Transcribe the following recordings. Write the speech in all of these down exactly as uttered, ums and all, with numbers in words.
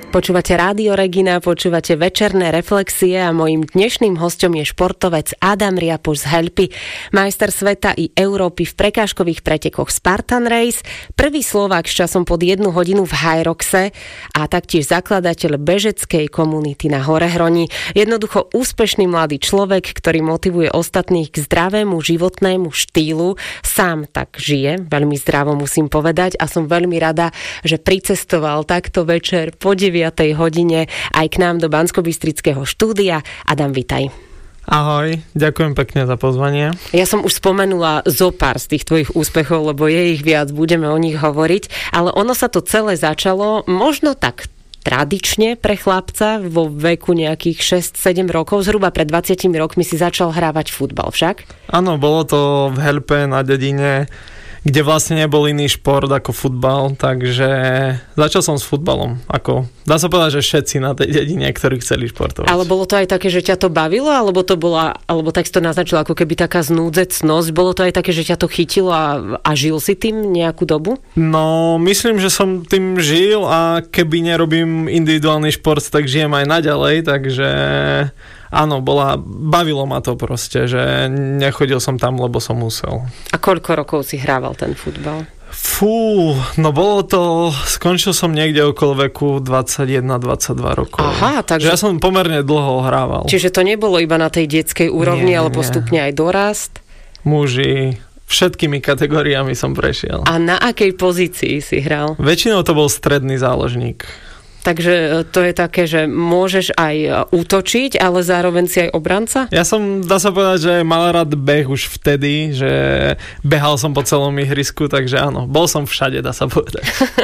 Počúvate Rádio Regina, počúvate večerné reflexie a mojím dnešným hosťom je športovec Adam Riapoš z Helpy, majster sveta i Európy v prekážkových pretekoch Spartan Race, prvý Slovák s časom pod jednu hodinu v Hyroxe a taktiež zakladateľ bežeckej komunity na Horehroni. Jednoducho úspešný mladý človek, ktorý motivuje ostatných k zdravému životnému štýlu. Sám tak žije, veľmi zdravo musím povedať a som veľmi rada, že pricestoval takto večer po deviatej hodine aj k nám do Banskobystrického štúdia. Adam, vitaj. Ahoj, ďakujem pekne za pozvanie. Ja som už spomenula zo pár z tých tvojich úspechov, lebo je ich viac, budeme o nich hovoriť, ale ono sa to celé začalo možno tak tradične pre chlapca vo veku nejakých šesť sedem rokov, zhruba pred dvadsiatimi rokmi si začal hrávať futbal však? Áno, bolo to v Helpe na dedine, kde vlastne nebol iný šport ako futbal, takže začal som s futbalom. Ako, dá sa povedať, že všetci na tej dedine, ktorí chceli športovať. Ale bolo to aj také, že ťa to bavilo, alebo to bola, alebo tak si to naznačilo, ako keby taká znúdzecnosť, bolo to aj také, že ťa to chytilo a, a žil si tým nejakú dobu? No, myslím, že som tým žil a keby nerobím individuálny šport, tak žijem aj naďalej, takže áno, bola, bavilo ma to proste, že nechodil som tam, lebo som musel. A koľko rokov si hrával ten futbal? Fú, no bolo to, skončil som niekde okolo veku dvadsaťjeden dvadsaťdva rokov. Aha, takže ja som pomerne dlho hrával. Čiže to nebolo iba na tej detskej úrovni, nie, ale postupne aj dorast? Muži, všetkými kategóriami som prešiel. A na akej pozícii si hral? Väčšinou to bol stredný záložník. Takže to je také, že môžeš aj útočiť, ale zároveň si aj obranca? Ja som, dá sa povedať, že mal rád beh už vtedy, že behal som po celom ihrisku, takže áno, bol som všade, dá sa povedať.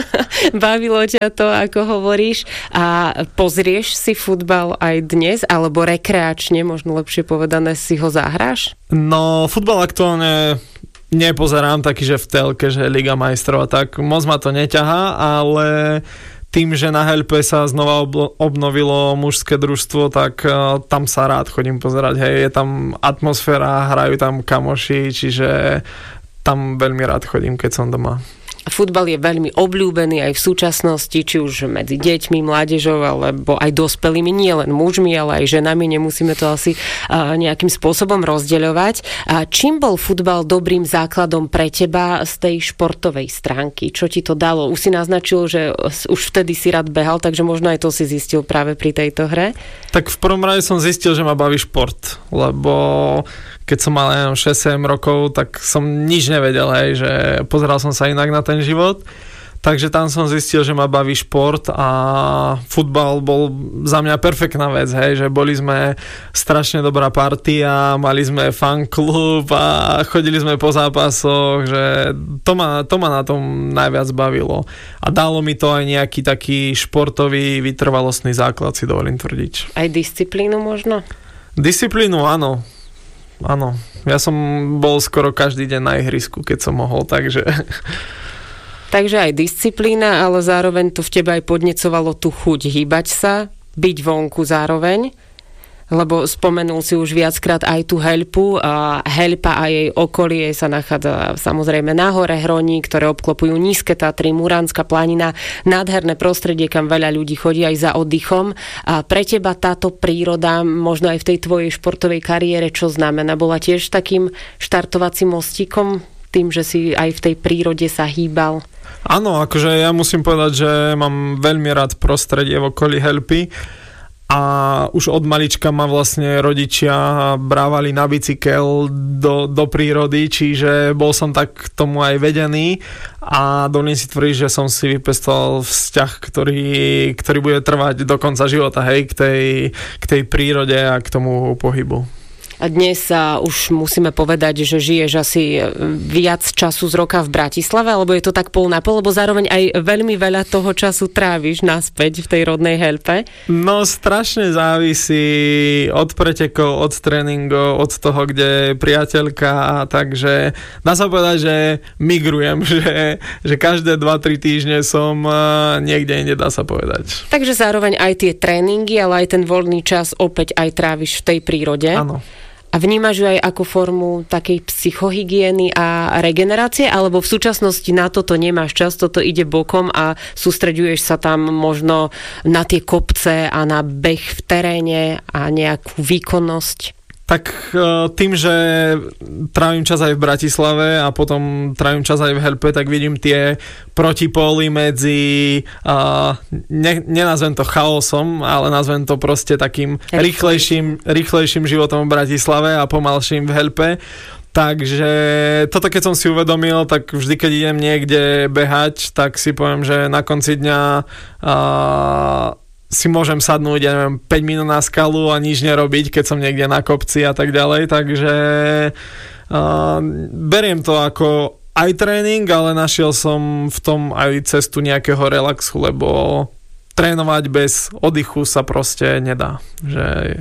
Bavilo ťa to, ako hovoríš, a pozrieš si futbal aj dnes, alebo rekreačne, možno lepšie povedané, si ho zahráš? No, futbal aktuálne nepozerám, taký, že v telke, že Liga majstrov a tak, moc ma to neťahá, ale tým, že na Helpe sa znova obnovilo mužské družstvo, tak uh, tam sa rád chodím pozerať. Hej, je tam atmosféra, hrajú tam kamoši, čiže tam veľmi rád chodím, keď som doma. Futbal je veľmi obľúbený aj v súčasnosti, či už medzi deťmi, mládežou, alebo aj dospelými, nie len mužmi, ale aj ženami, nemusíme to asi uh, nejakým spôsobom rozdeľovať. A čím bol futbal dobrým základom pre teba z tej športovej stránky? Čo ti to dalo? Už si naznačil, že už vtedy si rád behal, takže možno aj to si zistil práve pri tejto hre? Tak v prvom rade som zistil, že ma baví šport, lebo keď som mal len šesť sedem rokov, tak som nič nevedel, hej, že pozeral som sa inak na ten život. Takže tam som zistil, že ma baví šport a futbal bol za mňa perfektná vec, hej, že boli sme strašne dobrá partia, mali sme fanklub a chodili sme po zápasoch, že to ma, to ma na tom najviac bavilo. A dalo mi to aj nejaký taký športový vytrvalostný základ, si dovolím tvrdiť. Aj disciplínu možno? Disciplínu, áno. Áno, ja som bol skoro každý deň na ihrisku, keď som mohol, takže... Takže aj disciplína, ale zároveň to v tebe aj podnecovalo tú chuť hýbať sa, byť vonku zároveň, lebo spomenul si už viackrát aj tú Helpu a Helpa a jej okolie sa nachádza samozrejme na Horehroni, ktoré obklopujú nízke Tatry, Muránska planina, nádherné prostredie, kam veľa ľudí chodí aj za oddychom. A pre teba táto príroda, možno aj v tej tvojej športovej kariére, čo znamená? Bola tiež takým štartovacím mostíkom, tým, že si aj v tej prírode sa hýbal? Áno, akože ja musím povedať, že mám veľmi rád prostredie v okolí Helpy. A už od malička ma vlastne rodičia brávali na bicykel do, do prírody, čiže bol som tak k tomu aj vedený a dovolím si tvrdiť, že som si vypestoval vzťah, ktorý, ktorý bude trvať do konca života, hej, k tej, k tej prírode a k tomu pohybu. A dnes sa už musíme povedať, že žiješ asi viac času z roka v Bratislave, alebo je to tak pol na pol, lebo zároveň aj veľmi veľa toho času tráviš naspäť v tej rodnej Helpe? No strašne závisí od pretekov, od tréningov, od toho, kde je priateľka, takže dá sa povedať, že migrujem, že, že každé dva tri týždne som niekde inde, dá sa povedať. Takže zároveň aj tie tréningy, ale aj ten voľný čas opäť aj tráviš v tej prírode? Áno. A vnímaš ju aj ako formu takej psychohygieny a regenerácie, alebo v súčasnosti na toto nemáš čas, toto ide bokom a sústreďuješ sa tam možno na tie kopce a na beh v teréne a nejakú výkonnosť? Tak tým, že trávim čas aj v Bratislave a potom trávim čas aj v Helpe, tak vidím tie protipóly medzi, uh, ne, nenazvem to chaosom, ale nazvem to proste takým rýchlejším, rýchlejším životom v Bratislave a pomalším v Helpe. Takže toto keď som si uvedomil, tak vždy, keď idem niekde behať, tak si poviem, že na konci dňa uh, si môžem sadnúť, ja neviem, päť minút na skalu a nič nerobiť, keď som niekde na kopci a tak ďalej, takže uh, beriem to ako aj tréning, ale našiel som v tom aj cestu nejakého relaxu, lebo trénovať bez oddychu sa proste nedá, že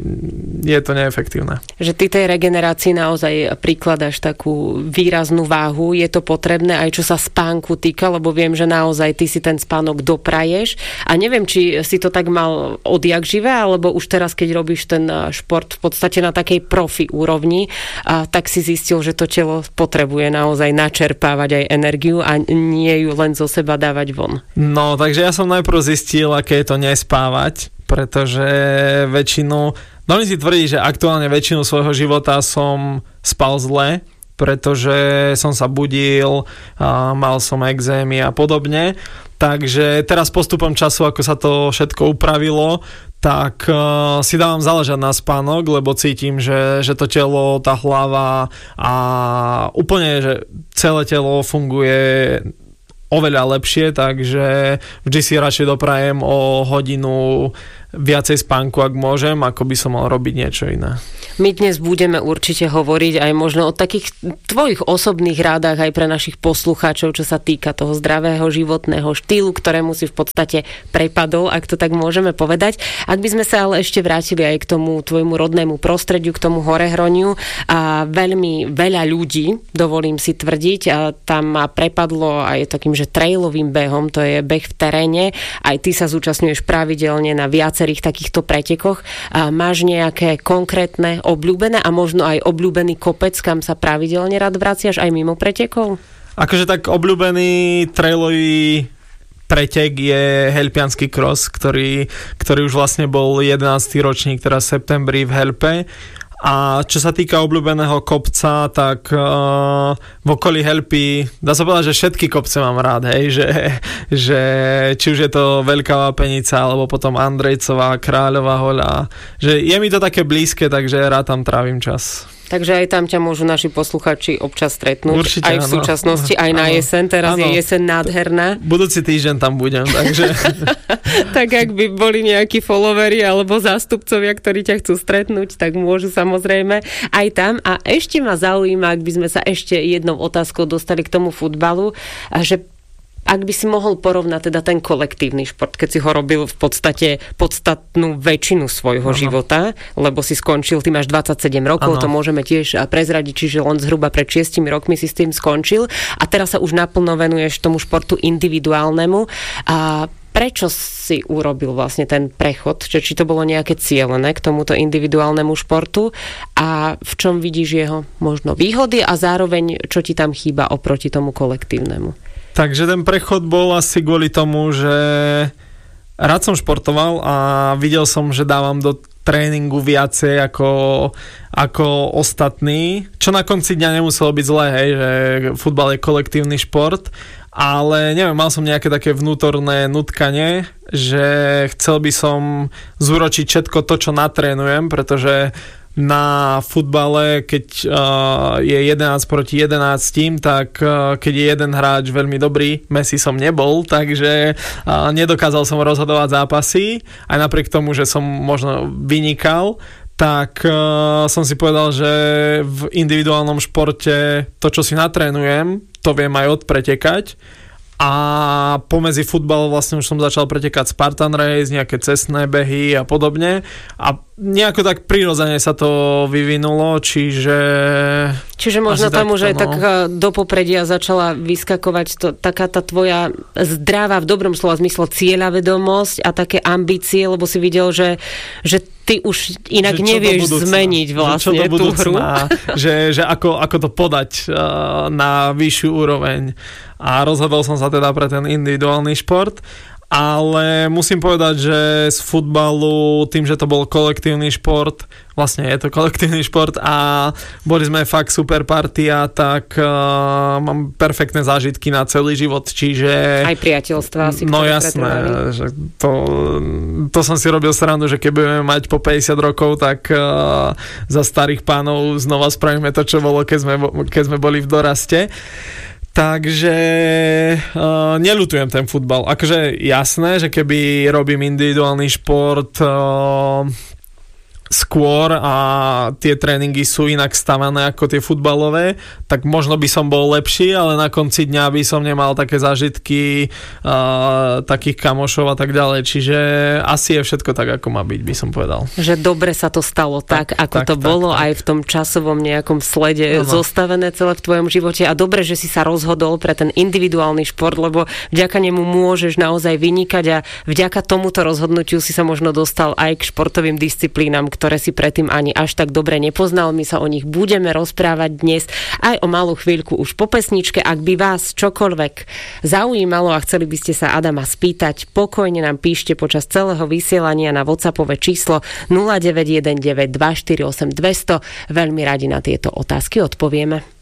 je to neefektívne. Že ty tej regenerácii naozaj prikladáš takú výraznú váhu, je to potrebné aj čo sa spánku týka, lebo viem, že naozaj ty si ten spánok dopraješ a neviem, či si to tak mal odjak živé, alebo už teraz, keď robíš ten šport v podstate na takej profi úrovni, a tak si zistil, že to telo potrebuje naozaj načerpávať aj energiu a nie ju len zo seba dávať von. No, takže ja som najprv zistil, aké je to nespávať, pretože väčšinu, dovolím si tvrdiť, že aktuálne väčšinu svojho života som spal zle, pretože som sa budil, mal som exémy a podobne. Takže teraz postupom času, ako sa to všetko upravilo, tak uh, si dávam záležať na spánok, lebo cítim, že, že to telo, tá hlava a úplne, že celé telo funguje oveľa lepšie, takže vždy si radšej doprajem o hodinu viacej spánku, ak môžem, ako by som mal robiť niečo iné. My dnes budeme určite hovoriť aj možno o takých tvojich osobných rádach aj pre našich poslucháčov, čo sa týka toho zdravého životného štýlu, ktorému si v podstate prepadol, ak to tak môžeme povedať. Ak by sme sa ale ešte vrátili aj k tomu tvojmu rodnému prostrediu, k tomu Horehroniu, a veľmi veľa ľudí, dovolím si tvrdiť, a tam ma prepadlo aj takým, že trailovým behom, to je beh v teréne, aj ty sa zúčastňuješ pravidelne na viacerých takýchto pretekoch. A máš nejaké konkrétne obľúbené a možno aj obľúbený kopec, kam sa pravidelne rád vraciaš aj mimo pretekov? Akože tak obľúbený trailový pretek je Helpiansky cross, ktorý, ktorý už vlastne bol jedenásty ročník, teraz v septembri v Helpe. A čo sa týka obľúbeného kopca, tak uh, v okolí Helpy, dá sa povedať, že všetky kopce mám rád, hej, že, že či už je to Veľká Vápenica, alebo potom Andrejcová, Kráľová hoľa, že je mi to také blízke, takže rád tam trávim čas. Takže aj tam ťa môžu naši posluchači občas stretnúť. Určite, aj v áno. súčasnosti, aj áno. Na jeseň. Teraz áno. Je jeseň nádherná. Budúci týždeň tam budem, takže... Tak ak by boli nejakí followeri alebo zástupcovia, ktorí ťa chcú stretnúť, tak môžu samozrejme aj tam. A ešte ma zaujíma, ak by sme sa ešte jednou otázkou dostali k tomu futbalu, že ak by si mohol porovnať teda ten kolektívny šport, keď si ho robil v podstate podstatnú väčšinu svojho ano. Života, lebo si skončil, ty máš dvadsaťsedem rokov, ano. To môžeme tiež prezradiť, čiže len zhruba pred šiestimi rokmi si s tým skončil a teraz sa už naplno venuješ tomu športu individuálnemu. A prečo si urobil vlastne ten prechod? Či, či to bolo nejaké cielené k tomuto individuálnemu športu a v čom vidíš jeho možno výhody a zároveň čo ti tam chýba oproti tomu kolektívnemu? Takže ten prechod bol asi kvôli tomu, že rád som športoval a videl som, že dávam do tréningu viacej ako, ako ostatní, čo na konci dňa nemuselo byť zlé, hej, že futbal je kolektívny šport, ale neviem, mal som nejaké také vnútorné nutkanie, že chcel by som zúročiť všetko to, čo natrénujem, pretože na futbale, keď uh, je jedenásť proti jedenásť, tak uh, keď je jeden hráč veľmi dobrý, Messi som nebol, takže uh, nedokázal som rozhodovať zápasy, aj napriek tomu, že som možno vynikal, tak uh, som si povedal, že v individuálnom športe to, čo si natrénujem, to viem aj odpretekať A pomedzi futbal vlastne už som začal pretekať Spartan Race, nejaké cestné behy a podobne. A nejako tak prirodzene sa to vyvinulo, čiže... Čiže možno tam už aj no. tak do popredia začala vyskakovať to, taká tá tvoja zdravá, v dobrom slova zmysle, cieľavedomosť a také ambície, lebo si videl, že, že ty už inak nevieš zmeniť vlastne tú hru. že, že ako, ako to podať uh, na vyššiu úroveň. A rozhodol som sa teda pre ten individuálny šport. Ale musím povedať, že z futbalu, tým, že to bol kolektívny šport, vlastne je to kolektívny šport a boli sme fakt super partia, tak uh, mám perfektné zážitky na celý život, čiže... Aj priateľstva asi. No jasné, že to, to som si robil srandu, že keď budeme mať po päťdesiat rokov, tak uh, za starých pánov znova spravíme to, čo bolo, keď sme, keď sme boli v doraste. Takže uh, neľutujem ten futbal. Akože jasné, že keby robím individuálny šport uh, skôr a tie tréningy sú inak stavané ako tie futbalové, tak možno by som bol lepší, ale na konci dňa by som nemal také zážitky uh, takých kamošov a tak ďalej. Čiže asi je všetko tak, ako má byť, by som povedal. Že dobre sa to stalo tak, tak ako tak, to tak, bolo tak. Aj v tom časovom nejakom slede no, no. zostavené celé v tvojom živote a dobre, že si sa rozhodol pre ten individuálny šport, lebo vďaka nemu môžeš naozaj vynikať a vďaka tomuto rozhodnutiu si sa možno dostal aj k športovým disciplínam, ktoré si predtým ani až tak dobre nepoznal. My sa o nich budeme rozprávať dnes aj o malú chvíľku už po pesničke. Ak by vás čokoľvek zaujímalo a chceli by ste sa Adama spýtať, pokojne nám píšte počas celého vysielania na WhatsAppové číslo nula deväť jeden deväť dva štyri osem dvesto. Veľmi radi na tieto otázky odpovieme.